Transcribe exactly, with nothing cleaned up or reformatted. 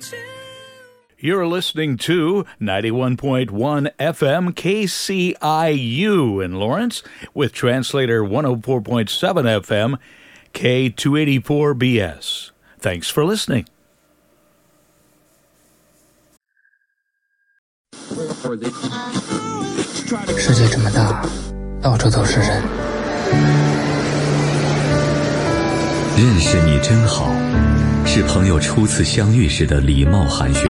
You're listening to ninety-one point one F M K C I U in Lawrence with translator one oh four point seven F M K two eighty-four B S. Thanks for listening. 世界这么大，到处都是人。 认识你真好，是朋友初次相遇时的礼貌寒暄。